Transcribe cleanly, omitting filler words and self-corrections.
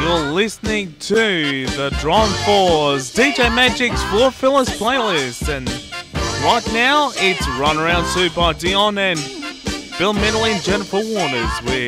You're listening to the Dron 4's DJ Magic's Floor Fillers playlist, and right now it's Run Around Sue by Dion and Bill Medley and Jennifer Waters with